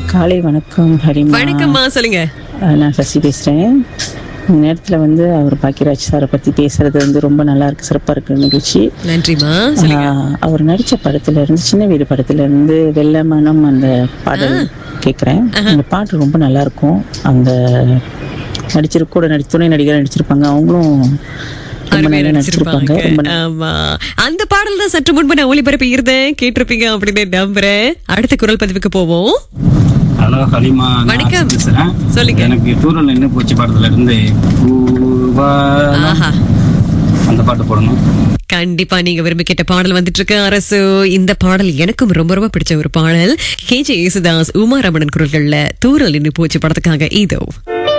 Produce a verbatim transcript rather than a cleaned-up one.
காலை வணக்கம் ஹரிமா. வணக்கம்மா, சொல்லுங்க. அஹ், நான் சசி பேசுறேன். இந்த நேரத்துல வந்து அவர் பாக்கியராஜ் சாரை பத்தி பேசுறது வந்து ரொம்ப நல்லா இருக்கு, சிறப்பா இருக்கு நிகழ்ச்சி. நன்றிமா, சொல்லுங்க. ஆஹ், அவர் நடிச்ச படத்துல இருந்து சின்ன வீடு படத்துல இருந்து வெள்ள மனம் அந்த பாடல் கேக்குறேன். அந்த பாட்டு ரொம்ப நல்லா இருக்கும். அந்த நடிச்சிரு கூட நடி துணை நடிகர் நடிச்சிருப்பாங்க, அவங்களும் ரொம்ப அருமையா நல்லா நடிச்சிருப்பாங்க. நடிச்சிருப்பாங்க. ரொம்ப நல்லா- ஆமா, அந்த பாடல் தான் சற்று முன்பு நான் ஒளிபரப்பி இருந்தேன், கேட்டிருப்பீங்க அப்படின்னு நம்புறேன். அடுத்த குரல் பதிவுக்கு போவோம். ஹலோ ஹலிமா, நான் வணக்கம். பேசுறேன். சொல்லுங்க. எனக்கு தூரல் நின்று போச்சு படத்துல இருந்து பூவாலம் ஆஹா, அந்த பாட்டு போடணும். கண்டிப்பா நீங்க விரும்பி கேட்ட பாடல் வந்துட்டு இருக்கு அரசு. இந்த பாடல் எனக்கும் ரொம்ப ரொம்ப பிடிச்ச ஒரு பாடல். கே ஜே யேசுதாஸ், உமா ரமணன் குரல்கள்ல தூரல் நின்னு போச்சு படத்துக்காக இதோ.